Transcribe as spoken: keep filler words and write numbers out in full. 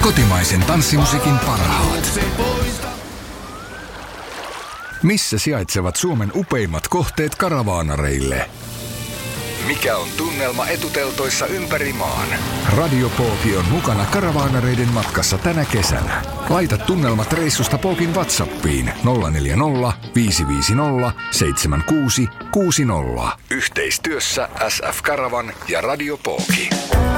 Kotimaisen tanssimusiikin parhaat. Missä sijaitsevat Suomen upeimmat kohteet karavaanareille? Mikä on tunnelma etuteltoissa ympäri maan? Radio Pooki on mukana karavaanareiden matkassa tänä kesänä. Laita tunnelmat reissusta Pookin WhatsAppiin nolla neljä nolla, viisi viisi nolla, seitsemän kuusi kuusi nolla. Yhteistyössä S F Karavan ja Radio Pooki.